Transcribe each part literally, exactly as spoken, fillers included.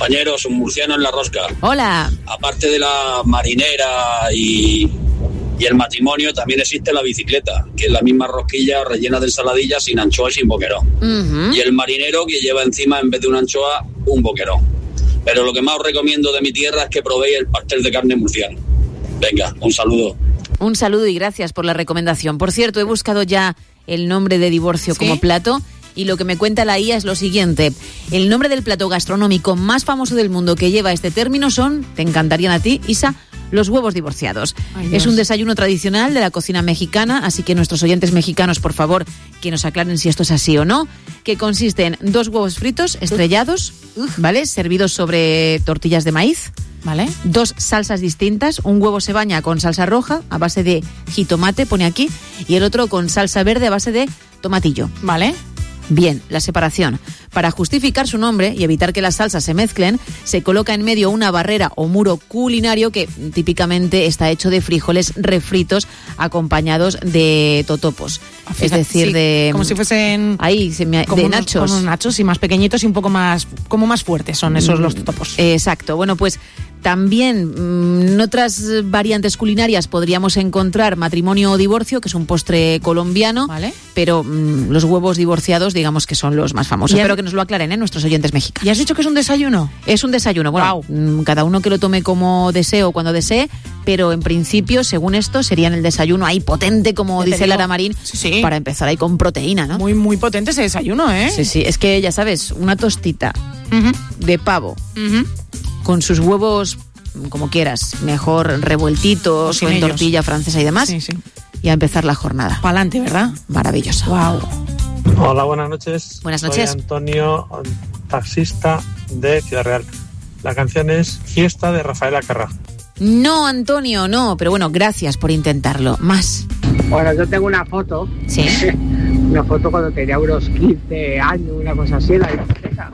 Compañeros, un murciano en la rosca. Hola. Aparte de la marinera y, y el matrimonio, también existe la bicicleta, que es la misma rosquilla rellena de ensaladilla sin anchoa y sin boquerón. Uh-huh. Y el marinero que lleva encima, en vez de una anchoa, un boquerón. Pero lo que más os recomiendo de mi tierra es que probéis el pastel de carne murciano. Venga, un saludo. Un saludo y gracias por la recomendación. Por cierto, he buscado ya el nombre de divorcio ¿Sí? como plato y lo que me cuenta la I A es lo siguiente. El nombre del plato gastronómico más famoso del mundo que lleva este término son, te encantarían a ti, Isa, los huevos divorciados. Ay, es un desayuno tradicional de la cocina mexicana, así que nuestros oyentes mexicanos, por favor, que nos aclaren si esto es así o no, que consiste en dos huevos fritos estrellados, ¿vale? Servidos sobre tortillas de maíz. Vale. Dos salsas distintas, un huevo se baña con salsa roja a base de jitomate, pone aquí, y el otro con salsa verde a base de tomatillo. Vale. Bien, la separación. Para justificar su nombre y evitar que las salsas se mezclen, se coloca en medio una barrera o muro culinario que típicamente está hecho de frijoles refritos acompañados de totopos. Fíjate, es decir, sí, de... como si fuesen... Ahí, se me, como de unos, nachos. Como nachos y más pequeñitos y un poco más... como más fuertes son esos mm, los totopos. Exacto. Bueno, pues... También mmm, en otras variantes culinarias podríamos encontrar matrimonio o divorcio, que es un postre colombiano, ¿vale? Pero mmm, los huevos divorciados, digamos que son los más famosos. Espero que nos lo aclaren, ¿eh? Nuestros oyentes mexicanos. ¿Y has dicho que es un desayuno? Es un desayuno. Bueno, wow. mmm, cada uno que lo tome como desee o cuando desee, pero en principio, según esto, serían el desayuno ahí potente, como dice digo, Lara Marín, sí, sí. para empezar ahí con proteína, ¿no? Muy, muy potente ese desayuno, ¿eh? Sí, sí. Es que, ya sabes, una tostita uh-huh. de pavo uh-huh. con sus huevos, como quieras, mejor revueltitos o, o en ellos. Tortilla francesa y demás, sí, sí. y a empezar la jornada. Pa'lante, ¿verdad? Maravilloso. Wow. Hola, buenas noches. Buenas noches. Soy Antonio, taxista de Ciudad Real. La canción es Fiesta de Rafaela Carrà. No, Antonio, no, pero bueno, gracias por intentarlo. Más. Bueno, yo tengo una foto. Sí. Una foto cuando tenía unos quince años, una cosa así, en la discoteca.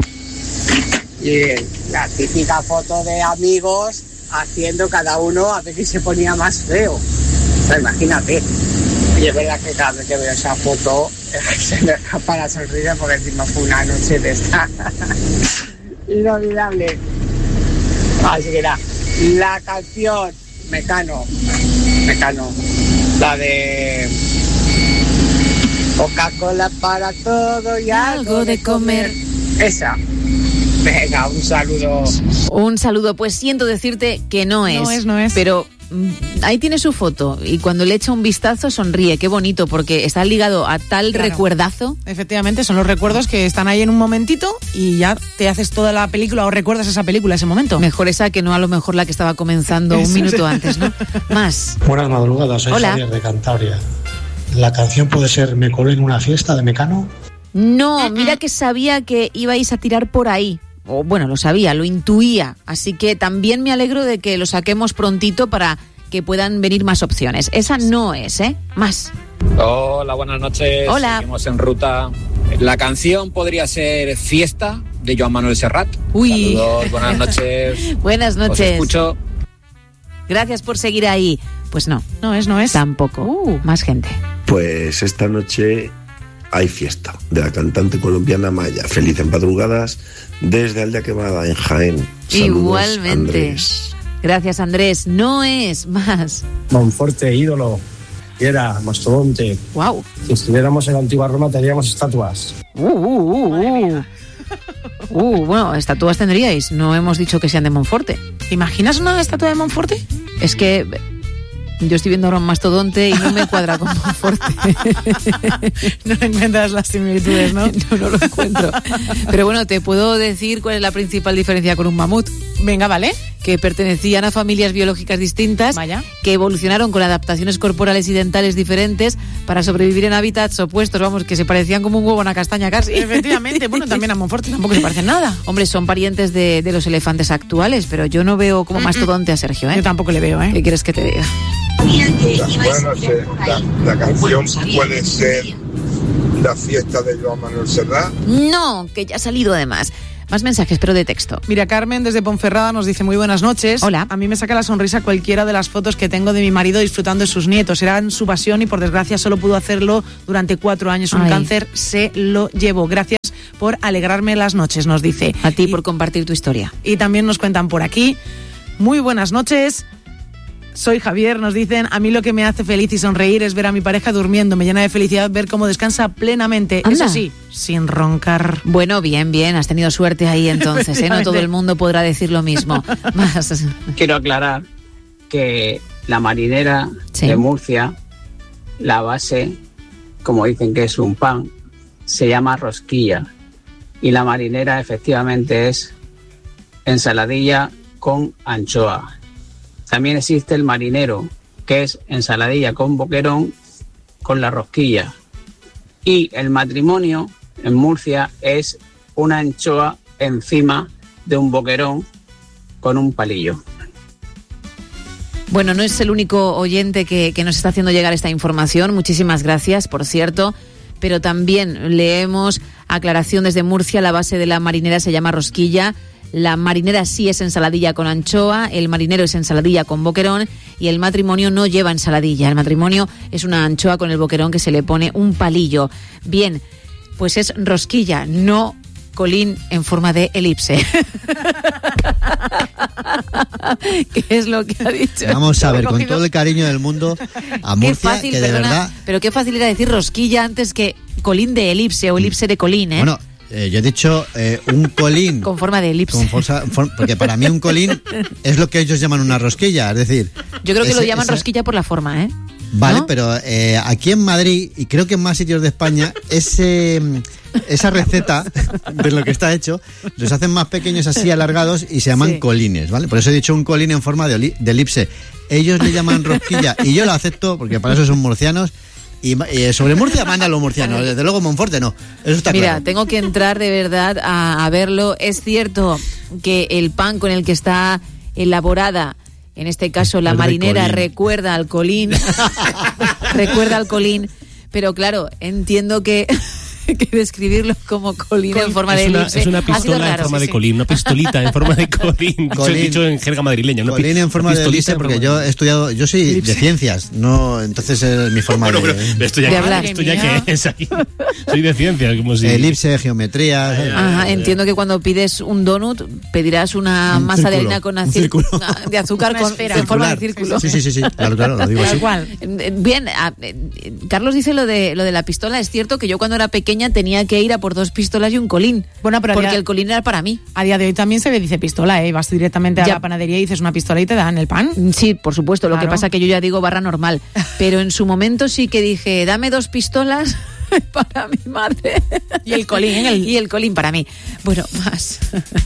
Y la típica foto de amigos haciendo cada uno a ver quién se ponía más feo. O sea, imagínate. Y es verdad que cada vez que veo esa foto se me escapa la sonrisa porque encima fue una noche de esta inolvidable. Así que nada, la canción Mecano, Mecano, la de Coca-Cola para todo y algo de comer. Esa. Venga, un saludo. Un saludo, pues siento decirte que no es. No es, no es. Pero mm, ahí tiene su foto y cuando le echa un vistazo sonríe, qué bonito, porque está ligado a tal claro. recuerdazo. Efectivamente, son los recuerdos que están ahí en un momentito y ya te haces toda la película o recuerdas esa película, ese momento. Mejor esa que no a lo mejor la que estaba comenzando un minuto antes, ¿no? Más. Buenas madrugadas, soy Hola. Javier de Cantabria. ¿La canción puede ser Me colé en una fiesta de Mecano? No, mira que sabía que ibais a tirar por ahí. O bueno, lo sabía, lo intuía. Así que también me alegro de que lo saquemos prontito para que puedan venir más opciones. Esa no es, ¿eh? Más. Hola, buenas noches. Hola. Seguimos en ruta. La canción podría ser Fiesta, de Joan Manuel Serrat. Uy. Saludos, buenas noches. Buenas noches. Os escucho. Gracias por seguir ahí. Pues no. No es, no es. Tampoco. Uh, más gente. Pues esta noche hay fiesta de la cantante colombiana Maya. Felices madrugadas desde Aldea Quemada en Jaén. Saludos, igualmente. Andrés. Gracias, Andrés. No es más. Monforte, ídolo. Era mastodonte. Wow. Si estuviéramos en la antigua Roma tendríamos estatuas. Uh, uh, uh, uh. uh, bueno, estatuas tendríais. No hemos dicho que sean de Monforte. ¿Te imaginas una estatua de Monforte? Es que yo estoy viendo ahora un mastodonte y no me cuadra con Monforte. No encuentras las similitudes, ¿no? No, no lo encuentro. Pero bueno, te puedo decir cuál es la principal diferencia con un mamut. Venga, vale. Que pertenecían a familias biológicas distintas, Vaya. que evolucionaron con adaptaciones corporales y dentales diferentes para sobrevivir en hábitats opuestos, vamos, que se parecían como un huevo a una castaña casi. Efectivamente, bueno, también a Monforte tampoco se parecen nada. Hombre, son parientes de, de los elefantes actuales, pero yo no veo como mastodonte a Sergio, ¿eh? Yo tampoco le veo, ¿eh? ¿Qué quieres que te diga? Bueno, la, la canción puede ser La fiesta de Joan Manuel Serrat. No, que ya ha salido además. Más mensajes, pero de texto. Mira, Carmen desde Ponferrada nos dice muy buenas noches. Hola. A mí me saca la sonrisa cualquiera de las fotos que tengo de mi marido disfrutando de sus nietos. Eran su pasión y por desgracia solo pudo hacerlo durante cuatro años. Un Ay. cáncer se lo llevó. Gracias por por alegrarme las noches, nos dice. A ti y, por compartir tu historia. Y también nos cuentan por aquí, muy buenas noches. Soy Javier, nos dicen, a mí lo que me hace feliz y sonreír es ver a mi pareja durmiendo. Me llena de felicidad ver cómo descansa plenamente. Anda. Eso sí, sin roncar. Bueno, bien, bien, has tenido suerte ahí entonces, ¿eh? No todo el mundo podrá decir lo mismo. Más. Quiero aclarar que la marinera Sí. de Murcia, la base, como dicen que es un pan, se llama rosquilla. Y la marinera efectivamente es ensaladilla con anchoa. También existe el marinero, que es ensaladilla con boquerón con la rosquilla. Y el matrimonio en Murcia es una anchoa encima de un boquerón con un palillo. Bueno, no es el único oyente que, que nos está haciendo llegar esta información. Muchísimas gracias, por cierto. Pero también leemos aclaración desde Murcia. La base de la marinera se llama rosquilla. La marinera sí es ensaladilla con anchoa, el marinero es ensaladilla con boquerón y el matrimonio no lleva ensaladilla. El matrimonio es una anchoa con el boquerón que se le pone un palillo. Bien, pues es rosquilla, no colín en forma de elipse. ¿Qué es lo que ha dicho? Vamos a ver, con todo el cariño del mundo a Murcia, qué fácil, que de perdona, verdad... pero qué fácil era decir rosquilla antes que colín de elipse o elipse de colín, ¿eh? Bueno, eh, yo he dicho eh, un colín... Con forma de elipse. Con forza, for, porque para mí un colín es lo que ellos llaman una rosquilla, es decir... Yo creo que ese, lo llaman esa... rosquilla por la forma, ¿eh? Vale, ¿no? pero eh, aquí en Madrid, y creo que en más sitios de España, ese, esa receta de lo que está hecho, los hacen más pequeños así alargados y se llaman Sí. colines, ¿vale? Por eso he dicho un colín en forma de, oli, de elipse. Ellos le llaman rosquilla y yo lo acepto porque para eso son murcianos. Y, y sobre Murcia mandan los murcianos, desde luego Monforte no, eso está Mira, claro. tengo que entrar de verdad a, a verlo. Es cierto que el pan con el que está elaborada, en este caso la El marinera, recolín. recuerda al colín, recuerda al colín, pero claro, entiendo que, que describirlo como colín en forma de es una, elipse es una ha sido pistola en raro. forma Sí, de sí. colín, una pistolita en forma de colín, Colín. dicho en jerga madrileña. Una Colín pi- en forma una de pistolita elipse en porque forma yo de- he estudiado, yo soy Elipse. de ciencias, no, entonces es mi forma Bueno, de... pero esto ya, De que, hablar. esto ya que es aquí. Soy de ciencias, como si... Elipse, geometría... Ajá, entiendo que cuando pides un donut pedirás una Un masa de círculo, harina con un aci- círculo. de azúcar Una con, esfera. en forma de Circular. círculo. Sí, sí, sí, sí, claro, claro, lo digo Tal así. cual. Eh, Bien, a- eh, Carlos dice lo de lo de la pistola. Es cierto que yo cuando era pequeña tenía que ir a por dos pistolas y un colín. Bueno, pero porque había- el colín era para mí. A día de hoy también se le dice pistola, ¿eh? Vas directamente a Ya. la panadería y dices una pistola y te dan el pan. Sí, por supuesto. Lo Claro. que pasa que yo ya digo barra normal. Pero en su momento sí que dije, dame dos pistolas para mi madre. Y el colín, el- Y el colín para mí. Bueno, más.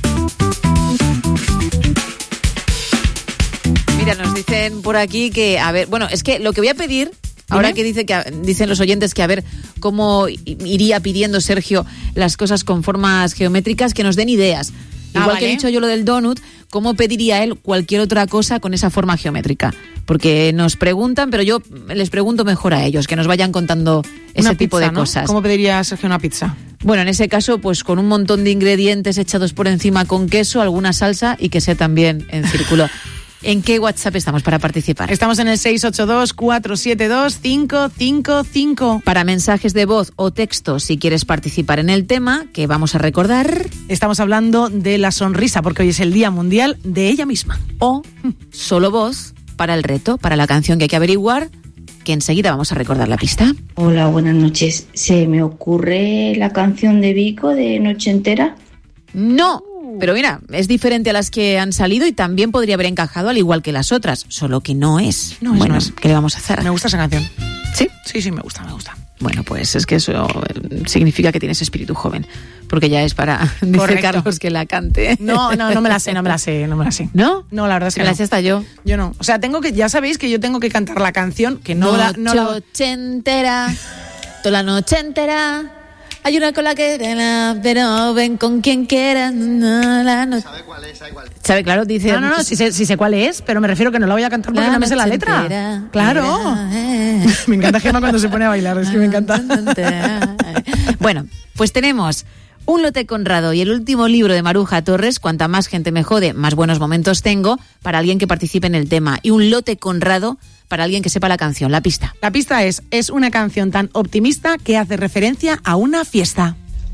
Mira, nos dicen por aquí que, a ver, bueno, es que lo que voy a pedir, ahora que dice que a- dicen los oyentes que a ver cómo i- iría pidiendo Sergio las cosas con formas geométricas, que nos den ideas. Ah, Igual que vale. he dicho yo lo del donut, ¿cómo pediría él cualquier otra cosa con esa forma geométrica? Porque nos preguntan, pero yo les pregunto mejor a ellos, que nos vayan contando ese Una tipo pizza, de ¿no? cosas. ¿Cómo pediría Sergio una pizza? Bueno, en ese caso, pues con un montón de ingredientes echados por encima con queso, alguna salsa y que sea también en círculo. ¿En qué WhatsApp estamos para participar? Estamos en el seis ocho dos, cuatro siete dos, cinco cinco cinco. Para mensajes de voz o texto, si quieres participar en el tema, que vamos a recordar. Estamos hablando de la sonrisa, porque hoy es el Día Mundial de ella misma. O solo voz para el reto, para la canción que hay que averiguar, que enseguida vamos a recordar la pista. Hola, buenas noches. ¿Se me ocurre la canción de Vico de Noche Entera? No, pero mira, es diferente a las que han salido y también podría haber encajado al igual que las otras, solo que no es. No es, bueno, no es. ¿qué le vamos a hacer? Me gusta esa canción. ¿Sí? Sí, sí, me gusta, me gusta. Bueno, pues es que eso eh, significa que tienes espíritu joven, porque ya es para, dice Correcto. Carlos, que la cante. No, no, no me la sé, no me la sé, no me la sé. ¿No? No, la verdad es que Me la no. sé hasta yo. Yo no. O sea, tengo que, ya sabéis que yo tengo que cantar la canción, que no la, no la- Noche entera, toda la noche entera, hay una cola que te la, pero ven con quien quieras. No, la no- ¿Sabe cuál es? ¿Sabe cuál es? ¿Sabe? Claro, dice. No, no, no, sí sé, sí sé cuál es, pero me refiero que no la voy a cantar porque no me sé la noche letra. entera, Claro. eh. Me encanta Gemma cuando se pone a bailar, es que me encanta. Bueno, pues tenemos un lote Conrado y el último libro de Maruja Torres, Cuanta más gente me jode, más buenos momentos tengo, para alguien que participe en el tema. Y un lote Conrado para alguien que sepa la canción, la pista. La pista es, es una canción tan optimista que hace referencia a una fiesta.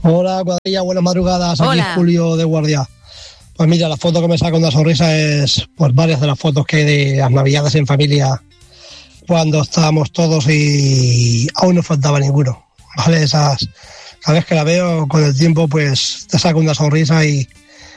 Hola, cuadrilla, buenas madrugadas. Aquí Hola. Julio de Guardia. Pues mira, la foto que me saca con una sonrisa es pues varias de las fotos que hay de las navidades en familia cuando estábamos todos y aún no faltaba ninguno. Vale, esas, cada vez que la veo con el tiempo pues te saca una sonrisa y,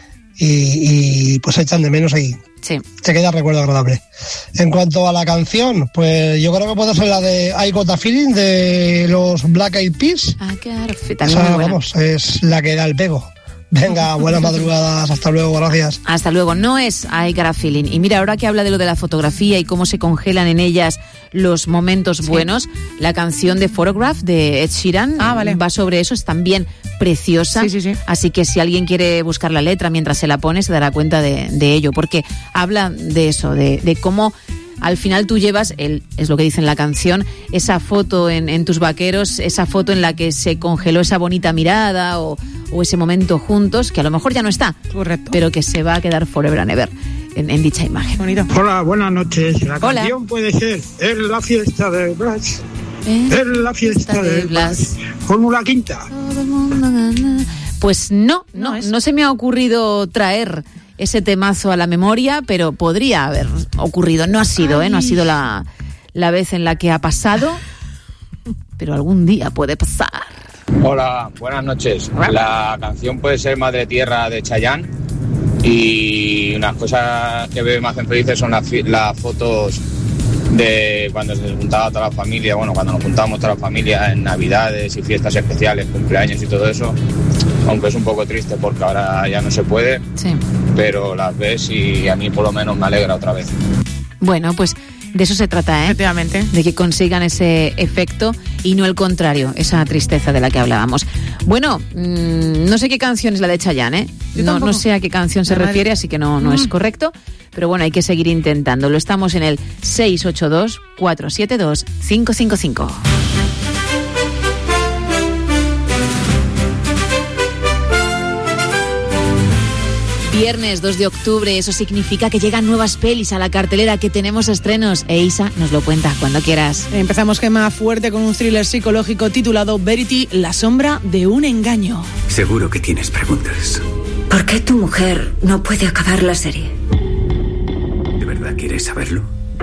y, y pues echan de menos y sí. te queda recuerdo agradable. En cuanto a la canción, pues yo creo que puede ser la de I Got a Feeling de los Black Eyed Peas. Ah, claro, O también sea, muy buena. vamos, es la que da el pego. Venga, buenas madrugadas, hasta luego, gracias. Hasta luego. No es I Got a Feeling. Y mira, ahora que habla de lo de la fotografía y cómo se congelan en ellas los momentos buenos, la canción de Photograph de Ed Sheeran Ah, vale. va sobre eso, es también preciosa. Sí, sí, sí. Así que si alguien quiere buscar la letra mientras se la pone, se dará cuenta de, de ello, porque habla de eso, de, de cómo al final tú llevas, el, es lo que dice en la canción, esa foto en, en tus vaqueros, esa foto en la que se congeló esa bonita mirada o, o ese momento juntos, que a lo mejor ya no está, correcto, pero que se va a quedar forever and ever en, en dicha imagen. Bonito. Hola, buenas noches. La Hola. canción puede ser Es la fiesta de Blas. ¿Eh? Es la fiesta de Blas. Fórmula quinta. Todo el mundo gana. Pues no, no, no, no se me ha ocurrido traer ese temazo a la memoria, pero podría haber ocurrido. No ha sido, ¿eh? No ha sido la, la vez en la que ha pasado, pero algún día puede pasar. Hola, buenas noches. La canción puede ser Madre Tierra de Chayanne y unas cosas que me hacen felices son las, las fotos de cuando se juntaba toda la familia, bueno, cuando nos juntábamos toda la familia en navidades y fiestas especiales, cumpleaños y todo eso, aunque es un poco triste porque ahora ya no se puede, sí. Pero las ves y a mí por lo menos me alegra otra vez. Bueno, pues de eso se trata, ¿eh? Efectivamente. De que consigan ese efecto y no el contrario, esa tristeza de la que hablábamos. Bueno, mmm, no sé qué canción es la de Chayanne, ¿eh? No, no sé a qué canción se Nada. refiere, así que no, no Mm. es correcto. Pero bueno, hay que seguir intentándolo. Estamos en el seis ocho dos, cuatro siete dos, cinco cinco cinco. Viernes dos de octubre, eso significa que llegan nuevas pelis a la cartelera, que tenemos estrenos. E Isa nos lo cuenta cuando quieras. Empezamos, Gemma, fuerte con un thriller psicológico titulado Verity, la sombra de un engaño. Seguro que tienes preguntas. ¿Por qué tu mujer no puede acabar la serie? ¿De verdad quieres saberlo?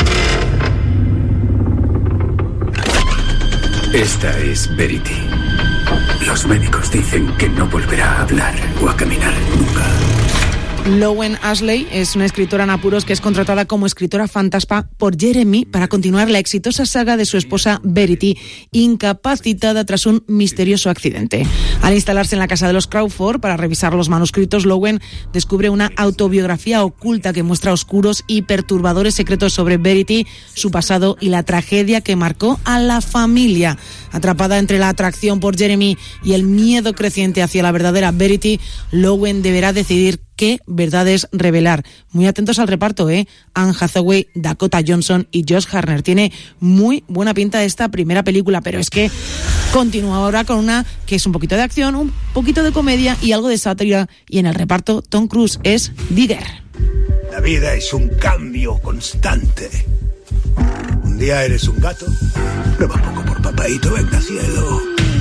Esta es Verity. Los médicos dicen que no volverá a hablar o a caminar nunca. Lowen Ashley es una escritora en apuros que es contratada como escritora fantasma por Jeremy para continuar la exitosa saga de su esposa Verity, incapacitada tras un misterioso accidente. Al instalarse en la casa de los Crawford para revisar los manuscritos, Lowen descubre una autobiografía oculta que muestra oscuros y perturbadores secretos sobre Verity, su pasado y la tragedia que marcó a la familia. Atrapada entre la atracción por Jeremy y el miedo creciente hacia la verdadera Verity, Lowen deberá decidir qué verdades revelar. Muy atentos al reparto, ¿eh? Anne Hathaway, Dakota Johnson y Josh Hartnett. Tiene muy buena pinta esta primera película, pero es que continúa ahora con una que es un poquito de acción, un poquito de comedia y algo de sátira. Y en el reparto, Tom Cruise es Digger. La vida es un cambio constante. Un día eres un gato, prueba poco por papaíto, venga cielo.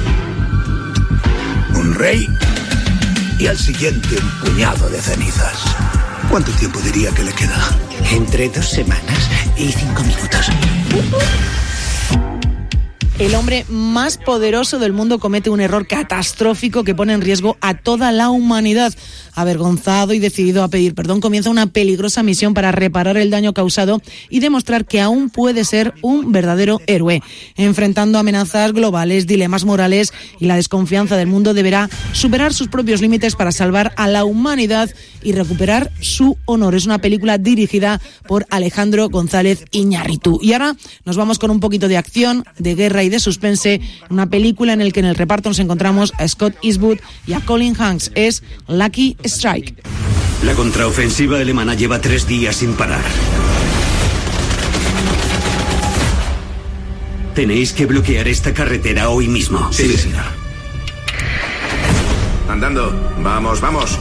Un rey, y al siguiente un puñado de cenizas. ¿Cuánto tiempo diría que le queda? Entre dos semanas y cinco minutos. El hombre más poderoso del mundo comete un error catastrófico que pone en riesgo a toda la humanidad. Avergonzado y decidido a pedir perdón, comienza una peligrosa misión para reparar el daño causado y demostrar que aún puede ser un verdadero héroe. Enfrentando amenazas globales, dilemas morales y la desconfianza del mundo, deberá superar sus propios límites para salvar a la humanidad y recuperar su honor. Es una película dirigida por Alejandro González Iñárritu. Y ahora nos vamos con un poquito de acción, de guerra y de suspense, una película en la que en el reparto nos encontramos a Scott Eastwood y a Colin Hanks. Es Lucky Strike. La contraofensiva alemana lleva tres días sin parar. Tenéis que bloquear esta carretera hoy mismo. Sí, sí, señor. Andando. Vamos, vamos.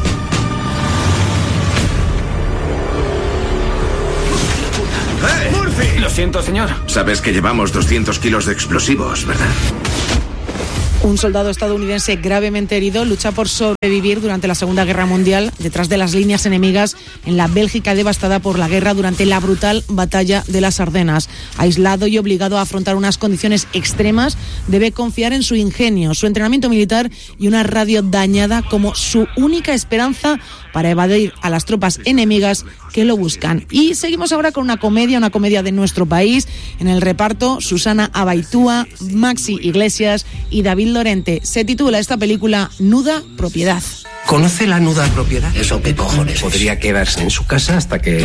¡Eh! ¡Murphy! Lo siento, señor. Sabes que llevamos doscientos kilos de explosivos, ¿verdad? Un soldado estadounidense gravemente herido lucha por sobrevivir durante la Segunda Guerra Mundial detrás de las líneas enemigas en la Bélgica devastada por la guerra durante la brutal batalla de las Ardenas. Aislado y obligado a afrontar unas condiciones extremas, debe confiar en su ingenio, su entrenamiento militar y una radio dañada como su única esperanza para evadir a las tropas enemigas que lo buscan. Y seguimos ahora con una comedia, una comedia de nuestro país. En el reparto, Susana Abaitúa, Maxi Iglesias y David Lorente. Se titula esta película Nuda Propiedad. ¿Conoce la nuda propiedad? ¿Eso qué cojones? Podría quedarse en su casa hasta que...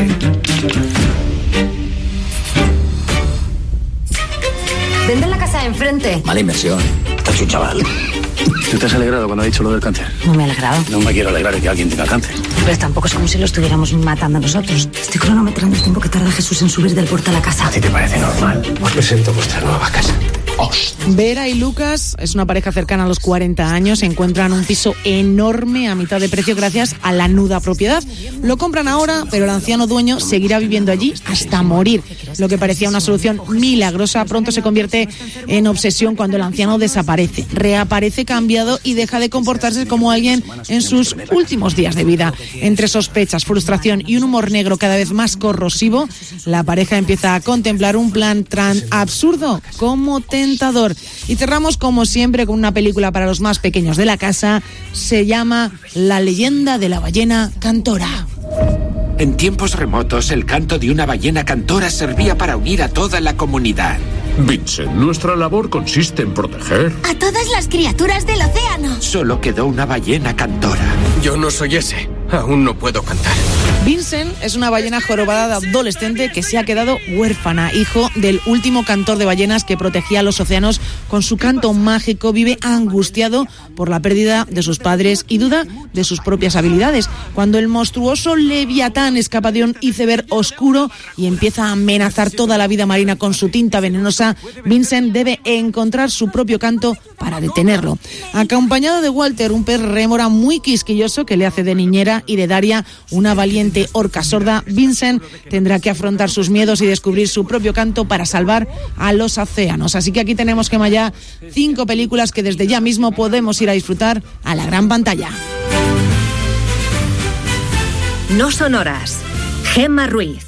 Vende la casa de enfrente. Mala inversión. Estás un chaval. ¿Tú te has alegrado cuando ha dicho lo del cáncer? No me he alegrado. No me quiero alegrar de que alguien tenga cáncer. Pero tampoco es como si lo estuviéramos matando nosotros. Estoy cronometrando el tiempo que tarda Jesús en subir del puerto a la casa. ¿A ti te parece normal? Os presento vuestra nueva casa. Vera y Lucas es una pareja cercana a los cuarenta años. Se encuentran un piso enorme a mitad de precio gracias a la nuda propiedad. Lo compran ahora, pero el anciano dueño seguirá viviendo allí hasta morir. Lo que parecía una solución milagrosa pronto se convierte en obsesión cuando el anciano desaparece. Reaparece cambiado y deja de comportarse como alguien en sus últimos días de vida. Entre sospechas, frustración y un humor negro cada vez más corrosivo, la pareja empieza a contemplar un plan tan absurdo como tentador. Y cerramos como siempre con una película para los más pequeños de la casa. Se llama La leyenda de la ballena cantora. En tiempos remotos, el canto de una ballena cantora servía para unir a toda la comunidad. Vincent, nuestra labor consiste en proteger a todas las criaturas del océano. Solo quedó una ballena cantora. Yo no soy ese. Aún no puedo cantar. Vincent es una ballena jorobada de adolescente que se ha quedado huérfana, hijo del último cantor de ballenas que protegía los océanos con su canto mágico. Vive angustiado por la pérdida de sus padres y duda de sus propias habilidades. Cuando el monstruoso Leviatán escapa de un iceberg oscuro y empieza a amenazar toda la vida marina con su tinta venenosa, Vincent debe encontrar su propio canto para detenerlo. Acompañado de Walter, un pez rémora muy quisquilloso que le hace de niñera, y de Daria, una valiente orca sorda, Vincent tendrá que afrontar sus miedos y descubrir su propio canto para salvar a los océanos. Así que aquí tenemos, Gemma, ya cinco películas que desde ya mismo podemos ir a disfrutar a la gran pantalla. No son horas. Gemma Ruiz.